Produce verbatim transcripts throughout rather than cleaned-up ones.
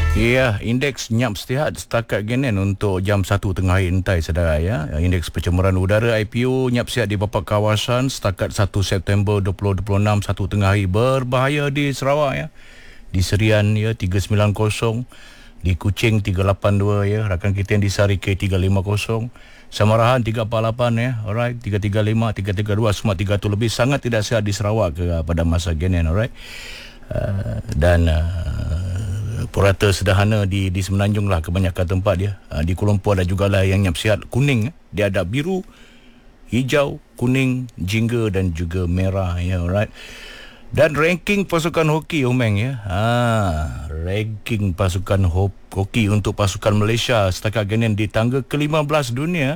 Ya, indeks nyap sihat setakat genen untuk jam satu tengah hari entai saudara ya. Indeks pencemaran udara I P U nyap sihat di beberapa kawasan setakat satu September dua ribu dua puluh enam satu tengah hari berbahaya di Sarawak ya. Di Serian ya tiga sembilan kosong, di Kuching tiga lapan dua ya, rakan kita yang di Sarike tiga lima kosong, Samarahan tiga empat lapan ya, alright, tiga tiga lima, tiga tiga dua, semua tiga tu lebih sangat tidak sihat di Sarawak ke, pada masa genen, alright. Uh, dan uh, purata sederhana di di Semenanjung lah kebanyakan tempat dia. Uh, di Kuala Lumpur ada jugalah yang nyap sihat kuning. Dia ada biru, hijau, kuning, jingga dan juga merah ya, alright. Dan ranking pasukan hoki Omeng ya. Ha, ranking pasukan hoki untuk pasukan Malaysia setakat genen di tangga ke lima belas dunia.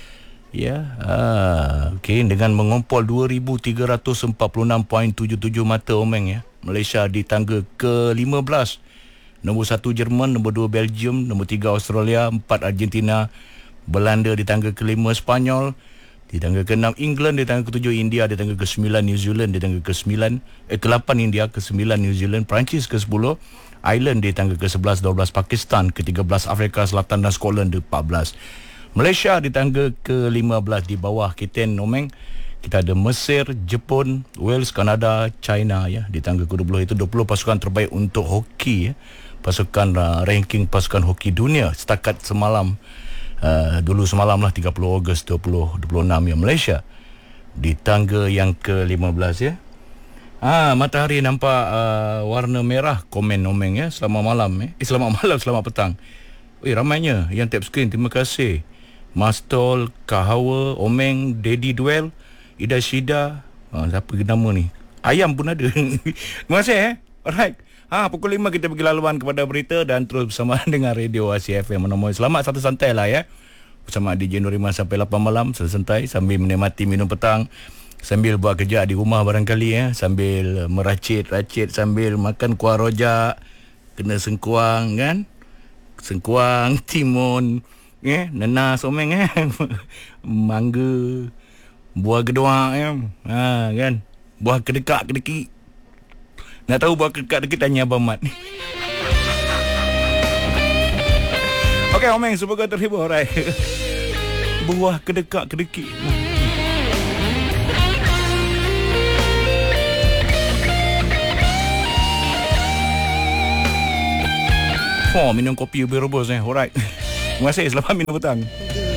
Ya, ha, okey, dengan mengompol dua ribu tiga ratus empat puluh enam perpulunan tujuh tujuh mata Omeng ya. Malaysia di tangga ke lima belas. Nombor satu Jerman, nombor dua Belgium, nombor tiga Australia, empat Argentina, Belanda di tangga kelima Spanyol, di tangga keenam England, di tangga ketujuh India, di tangga kesembilan New Zealand, di tangga kesembilan eh ke-lapan India, kesembilan New Zealand, Perancis ke sepuluh, Ireland di tangga ke sebelas, dua belas Pakistan, ke tiga belas Afrika Selatan dan Scotland di empat belas. Malaysia di tangga ke lima belas di bawah Kiten Omeng. Kita ada Mesir, Jepun, Wales, Kanada, China ya. Di tangga ke dua puluh itu dua puluh pasukan terbaik untuk hoki ya. Pasukan uh, ranking pasukan hoki dunia setakat semalam. Uh, dulu semalam lah tiga puluh Ogos dua ribu dua puluh enam ya, Malaysia di tangga yang ke lima belas ya. Ah, matahari nampak uh, warna merah, komen Omeng ya, selamat malam eh. eh selamat malam, selamat petang. Eh ramainya yang tap screen, terima kasih. Mastol, Kahawa, Omeng, Daddy Duel, Ida Shida, ah, siapa nama ni? Ayam pun ada. Terima kasih eh. Alright. Ha, pukul lima kita pergi laluan kepada berita dan terus bersama dengan Radio Asia F M menemui. Selamat satu santai lah ya. Bersama D J Nuriman sampai lapan malam santai sambil menikmati minum petang, sambil buat kerja di rumah barangkali ya, sambil meracit-racit, sambil makan kuah rojak, kena sengkuang kan? Sengkuang, timun, eh, nenas Omeng eh. Mangga, buah geduak ya. Ha kan? Buah kedekak-kedekik. Nak tahu buah kedekak-kedekik, tanya Abang Mat. Okey Omeng, semoga terhibur, right? Buah kedekak-kedekik. Oh, minum kopi ubi rebus eh. Alright. Terima kasih, selamat minum petang.